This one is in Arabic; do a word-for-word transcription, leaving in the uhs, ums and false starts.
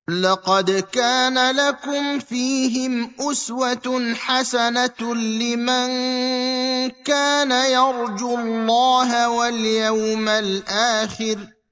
لقد كان لكم فيهم أسوة حسنة لمن كان يرجو الله واليوم الآخر